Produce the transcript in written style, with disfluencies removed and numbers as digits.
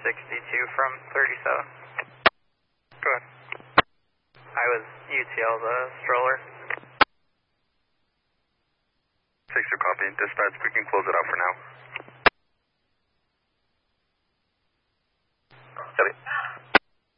62 from 37. Go ahead. I was UTL, the stroller. 6-2 copy. Dispatch, we can close it out for now. Copy.